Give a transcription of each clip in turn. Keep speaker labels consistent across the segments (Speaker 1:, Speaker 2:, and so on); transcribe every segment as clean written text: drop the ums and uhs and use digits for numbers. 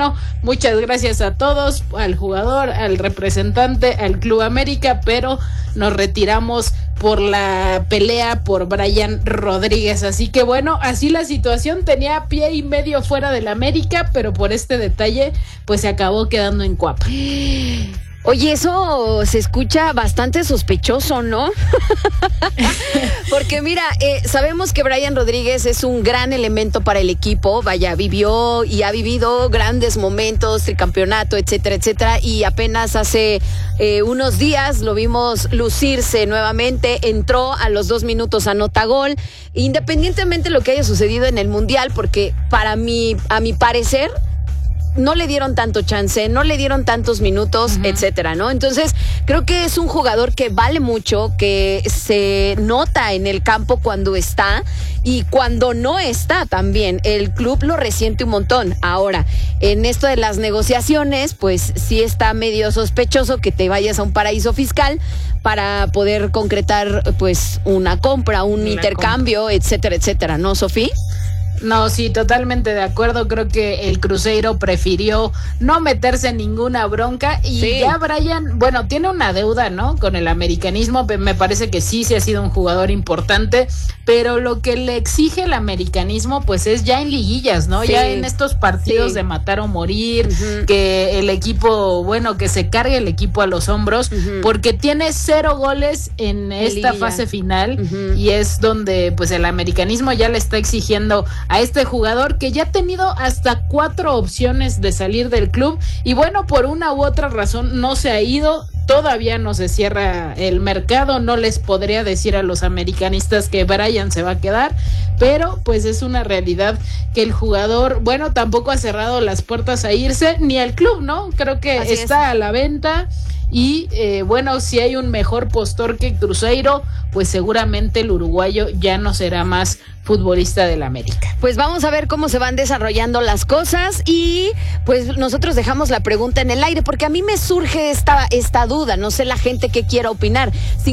Speaker 1: bueno, muchas gracias a todos, al jugador, al representante, al Club América, pero nos retiramos por la pelea por Brian Rodríguez. Así que bueno, así la situación, tenía pie y medio fuera del América, pero por este detalle pues se acabó quedando en Cuapa.
Speaker 2: Oye, eso se escucha bastante sospechoso, ¿no? Porque mira, sabemos que Brian Rodríguez es un gran elemento para el equipo, vaya, vivió y ha vivido grandes momentos, tricampeonato, etcétera, etcétera, y apenas hace unos días lo vimos lucirse nuevamente, entró a los 2 minutos, anota gol, independientemente de lo que haya sucedido en el Mundial, porque a mi parecer, no le dieron tanto chance, no le dieron tantos minutos, etcétera, ¿no? Entonces, creo que es un jugador que vale mucho, que se nota en el campo cuando está y cuando no está también. El club lo resiente un montón. Ahora, en esto de las negociaciones, pues sí está medio sospechoso que te vayas a un paraíso fiscal para poder concretar, pues, una compra, un intercambio, etcétera, etcétera, ¿no, Sofía?
Speaker 1: No, sí, totalmente de acuerdo. Creo que el Cruzeiro prefirió no meterse en ninguna bronca y sí. Ya Brian, bueno, tiene una deuda, ¿no? Con el americanismo, me parece que sí ha sido un jugador importante, pero lo que le exige el americanismo, pues es ya en liguillas, ¿no? Sí. Ya en estos partidos de matar o morir, que el equipo, bueno, que se cargue el equipo a los hombros, porque tiene 0 goles en esta fase final y es donde, pues, el americanismo ya le está exigiendo a este jugador que ya ha tenido hasta 4 opciones de salir del club y bueno, por una u otra razón no se ha ido. Todavía no se cierra el mercado, no les podría decir a los americanistas que Brian se va a quedar, pero pues es una realidad que el jugador, bueno, tampoco ha cerrado las puertas a irse, ni el club, ¿no? Creo que así está a la venta. Y bueno, si hay un mejor postor que Cruzeiro, pues seguramente el uruguayo ya no será más futbolista del América.
Speaker 2: Pues vamos a ver cómo se van desarrollando las cosas y pues nosotros dejamos la pregunta en el aire porque a mí me surge esta duda, no sé la gente que quiera opinar.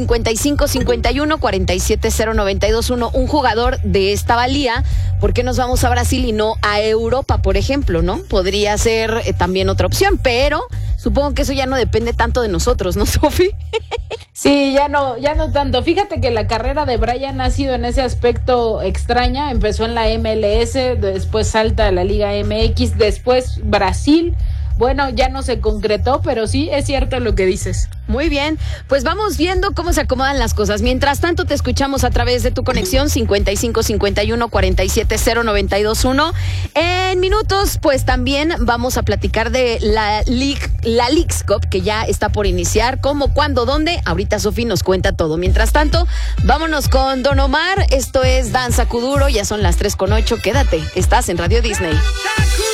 Speaker 2: 55-51-47-092-1, un jugador de esta valía, ¿por qué nos vamos a Brasil y no a Europa, por ejemplo, no? Podría ser también otra opción, pero supongo que eso ya no depende tanto de nosotros, ¿no, Sofi?
Speaker 1: Sí, ya no tanto. Fíjate que la carrera de Brian ha sido en ese aspecto extraña. Empezó en la MLS, después salta a la Liga MX, después Brasil. Bueno, ya no se concretó, pero sí es cierto lo que dices.
Speaker 2: Muy bien, pues vamos viendo cómo se acomodan las cosas. Mientras tanto, te escuchamos a través de tu conexión 55-51-47-092-1. En minutos, pues también vamos a platicar de la Leagues Cup, que ya está por iniciar. ¿Cómo, cuándo, dónde? Ahorita Sofi nos cuenta todo. Mientras tanto, vámonos con Don Omar. Esto es Danza Kuduro, ya son las 3:08. Quédate, estás en Radio Disney.